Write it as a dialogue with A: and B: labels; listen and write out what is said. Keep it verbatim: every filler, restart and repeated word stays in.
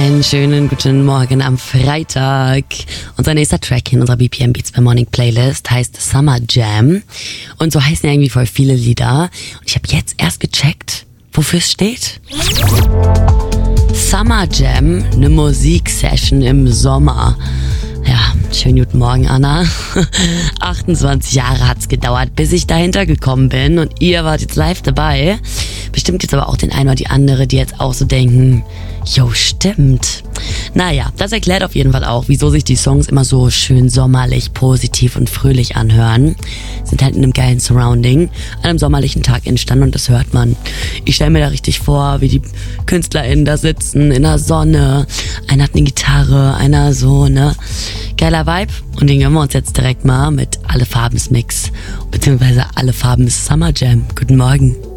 A: Einen schönen guten Morgen am Freitag. Unser nächster Track in unserer B P M Beats by Morning Playlist heißt Summer Jam. Und so heißen ja irgendwie voll viele Lieder. Und ich habe jetzt erst gecheckt, wofür es steht. Summer Jam, eine Musiksession im Sommer. Ja, schönen guten Morgen, Anna. achtundzwanzig Jahre hat's gedauert, bis ich dahinter gekommen bin und ihr wart jetzt live dabei. Bestimmt jetzt aber auch den einen oder die andere, die jetzt auch so denken, jo, stimmt. Naja, das erklärt auf jeden Fall auch, wieso sich die Songs immer so schön sommerlich, positiv und fröhlich anhören. Sind halt in einem geilen Surrounding an einem sommerlichen Tag entstanden und das hört man. Ich stelle mir da richtig vor, wie die KünstlerInnen da sitzen in der Sonne. Einer hat eine Gitarre, einer so, ne? Geiler Vibe. Und den gönnen wir uns jetzt direkt mal mit Alle Farben Mix, beziehungsweise Alle Farben Summer Jam. Guten Morgen.